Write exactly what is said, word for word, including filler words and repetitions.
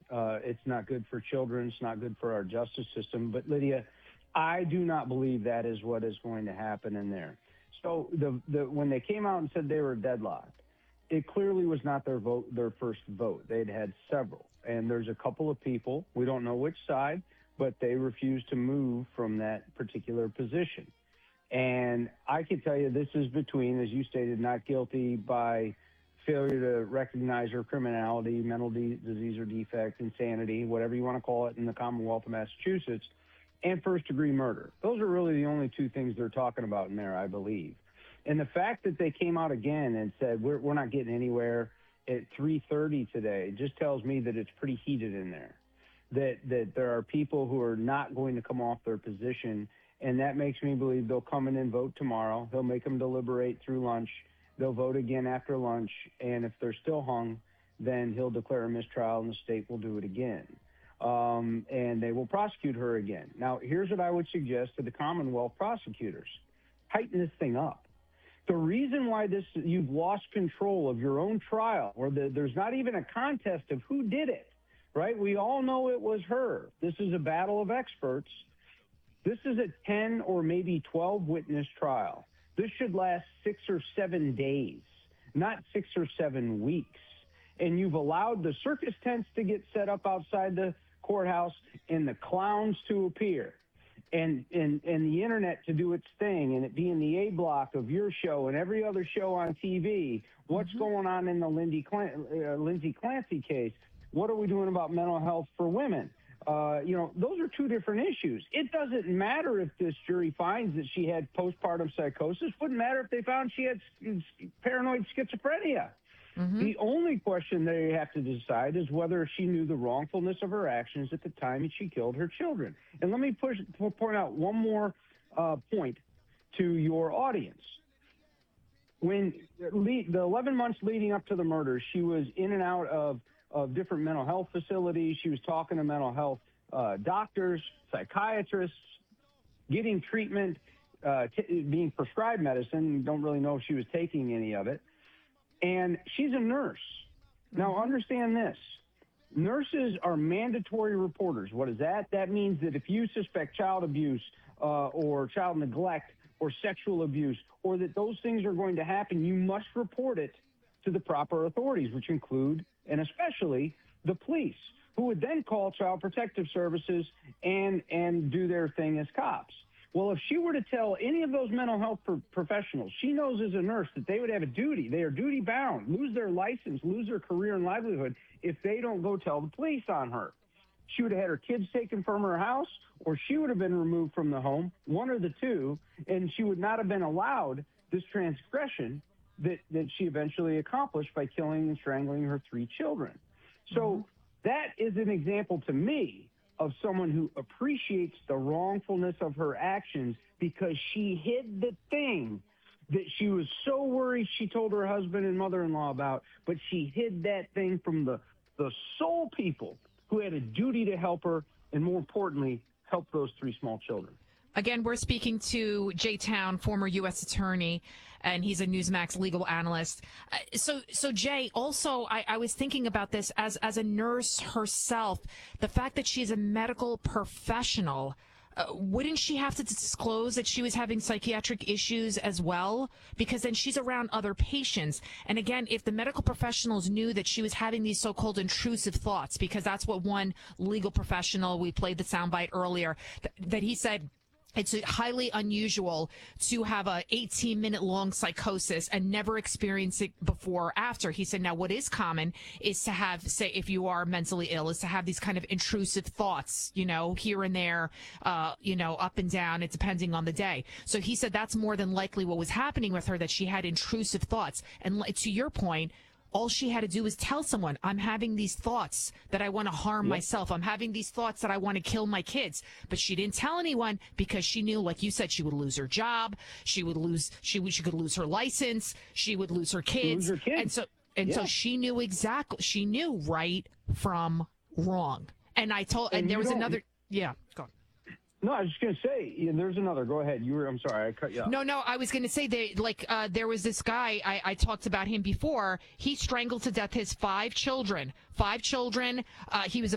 Uh, it's not good for children. It's not good for our justice system. But, Lydia, I do not believe that is what is going to happen in there. So the, the when they came out and said they were deadlocked, it clearly was not their vote, their first vote. They'd had several. And there's a couple of people, we don't know which side, but they refused to move from that particular position. And I can tell you this is between, as you stated, not guilty by failure to recognize her criminality, mental de- disease or defect, insanity, whatever you want to call it in the Commonwealth of Massachusetts, and first-degree murder. Those are really the only two things they're talking about in there, I believe. And the fact that they came out again and said, we're, we're not getting anywhere at three thirty today just tells me that it's pretty heated in there, that, that there are people who are not going to come off their position. And that makes me believe they'll come in and vote tomorrow. They'll make them deliberate through lunch. They'll vote again after lunch. And if they're still hung, then he'll declare a mistrial and the state will do it again. Um, and they will prosecute her again. Now, here's what I would suggest to the Commonwealth prosecutors. Tighten this thing up. The reason why this you've lost control of your own trial, or the, there's not even a contest of who did it, right? We all know it was her. This is a battle of experts. This is a ten or maybe twelve witness trial. This should last six or seven days, not six or seven weeks. And you've allowed the circus tents to get set up outside the courthouse and the clowns to appear, and, and, and the internet to do its thing, and it being the A block of your show and every other show on T V. What's mm-hmm. going on in the Lindsay, Clan- uh, Lindsay Clancy case? What are we doing about mental health for women? Uh, you know, those are two different issues. It doesn't matter if this jury finds that she had postpartum psychosis. Wouldn't matter if they found she had paranoid schizophrenia. Mm-hmm. The only question they have to decide is whether she knew the wrongfulness of her actions at the time she killed her children. And let me push, point out one more uh, point to your audience. When the eleven months leading up to the murder, she was in and out of of different mental health facilities. She was talking to mental health uh, doctors, psychiatrists, getting treatment, uh, t- being prescribed medicine. Don't really know if she was taking any of it. And she's a nurse. Now, understand this. Nurses are mandatory reporters. What is that? That means that if you suspect child abuse uh, or child neglect or sexual abuse, or that those things are going to happen, you must report it to the proper authorities, which include and especially the police, who would then call Child Protective Services and and do their thing as cops. Well, if she were to tell any of those mental health pro- professionals, she knows as a nurse that they would have a duty. They are duty bound, lose their license, lose their career and livelihood if they don't go tell the police on her. She would have had her kids taken from her house, or she would have been removed from the home, one or the two, and she would not have been allowed this transgression that, that she eventually accomplished by killing and strangling her three children. So mm-hmm. that is an example to me of someone who appreciates the wrongfulness of her actions because she hid the thing that she was so worried she told her husband and mother-in-law about, but she hid that thing from the, the sole people who had a duty to help her and, more importantly, help those three small children. Again, we're speaking to Jay Town, former U S attorney, and he's a Newsmax legal analyst. Uh, so, so Jay, also, I, I was thinking about this as, as a nurse herself, the fact that she's a medical professional, uh, wouldn't she have to disclose that she was having psychiatric issues as well? Because then she's around other patients. And again, if the medical professionals knew that she was having these so-called intrusive thoughts, because that's what one legal professional, we played the soundbite earlier, th- that he said, it's highly unusual to have a eighteen minute long psychosis and never experience it before or after. He said, now what is common is to have, say, if you are mentally ill, is to have these kind of intrusive thoughts, you know, here and there, uh, you know, up and down, it depending on the day. So he said that's more than likely what was happening with her, that she had intrusive thoughts. And to your point, all she had to do was tell someone, I'm having these thoughts that I want to harm yep. myself. I'm having these thoughts that I want to kill my kids. But she didn't tell anyone because she knew, like you said, she would lose her job. She would lose, she would, she could lose her license. She would lose her kids. Lose her kids. And so, and yeah. so she knew exactly, she knew right from wrong. And I told, and, and there was another, yeah, go on. No, I was just going to say, yeah, there's another. Go ahead. You were. I'm sorry. I cut you off. No, no, I was going to say that, like, uh, there was this guy, I, I talked about him before. He strangled to death his five children. Five children. Uh, he was